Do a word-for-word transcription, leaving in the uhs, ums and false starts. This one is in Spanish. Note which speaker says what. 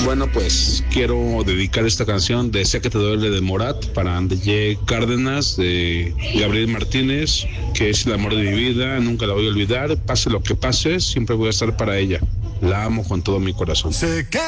Speaker 1: Bueno, pues quiero dedicar esta canción de Sé que te duele de Morat para André Cárdenas, de Gabriel Martínez, que es el amor de mi vida, nunca la voy a olvidar, pase lo que pase, siempre voy a estar para ella. La amo con todo mi corazón.